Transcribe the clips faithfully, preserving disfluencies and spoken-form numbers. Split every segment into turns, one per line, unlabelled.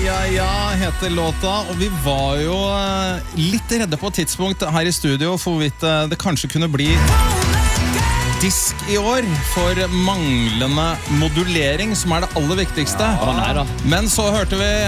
ja, ja, heter låta, og vi var jo litt redde på et tidspunkt her i studio for hvorvidt det kanskje kunne bli disk i år for manglende modulering, som er det aller viktigste.
Ja, nei da.
Men så hørte vi...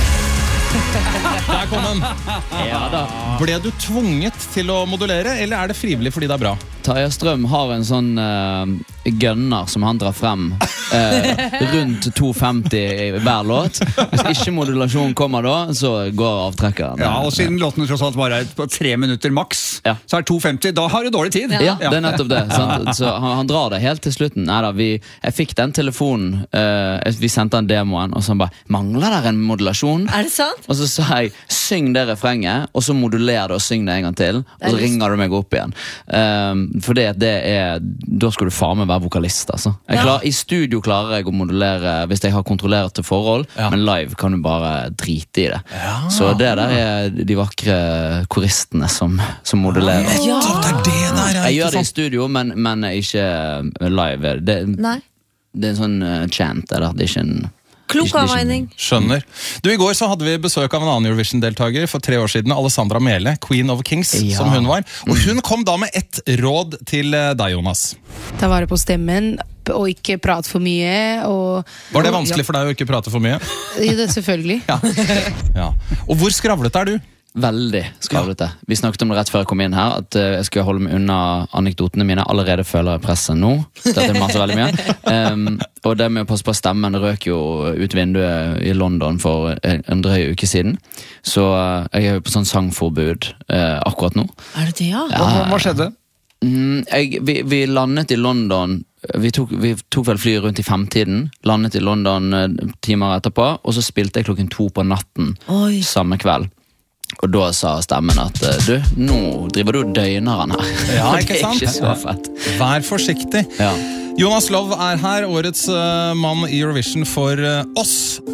Der kom den.
Ja da.
Ble du tvunget til å modulere, eller er det frivillig fordi det er bra?
Tarjei Strøm har en sånn uh, gunner som han drar frem uh, rundt to femti i hver låt. Hvis ikke modulasjon kommer da, så går avtrekkeren.
Ja, og siden låten tross alt bare er på tre minutter maks,
ja.
Så er to femti, da har du dårlig tid.
Ja, ja. Det er nettopp det. Sant? Så han, han drar det helt til slutten. Neida, vi, jeg fikk den telefonen, uh, vi sendte han demoen, og så han bare, mangler der en modulasjon?
Er det sant?
Og så sa jeg, syng det refrenget, og så modulerer du og syng det en gang til, og så ringer du meg opp igjen. Um, for det, det er, da skal du faen meg være vokalist, altså. Jeg klar, I studio klarer jeg å modulere hvis jeg har kontrollerte forhold, ja. Men live kan du bare drite i det. Ja. Så det der er de vakre koristene som, som modulerer.
Ja, det er det der.
Jeg gjør det I studio, men, men ikke live. Det,
Nei.
Det er en sånn uh, chant, eller det er ikke en...
Klok avveining.
Skjønner. Du, I går så hadde vi besøk av en annen Eurovision-deltager for tre år siden, Alessandra Mele, Queen of Kings, ja. Som hun var. Og hun kom da med ett råd til deg, Jonas.
Ta vare på stemmen, og ikke prate for mye. Og,
var det vanskelig for deg å ikke prate for mye?
Ja, det selvfølgelig.
Ja. Ja. Og hvor skravlet er du?
Veldig skravlete. Vi snakket om det rett før jeg kom inn her, at uh, jeg skulle holde meg unna anekdotene mine. Allerede føler jeg presset nå. Dette er masse veldig mye. Um, og det med å passe på stemmen røk jo ut vinduet I London for en, en drøy uke siden. Så uh, jeg er jo på sånn sangforbud uh, akkurat nå.
Er det det, ja?
ja. Hva, hva skjedde?
Mm, jeg, vi, vi landet I London, vi tok, vi tok vel fly rundt I femtiden, landet I London uh, timer etterpå, og så spilte jeg klokken to på natten Oi. Samme kveld. Og da sa stemmen at du, nå driver du og døgner han her.
Ja, ikke sant?
Det er ikke så fett.
Vær forsiktig.
Ja.
Jonas Love er her, årets uh, mann I Eurovision for uh, oss.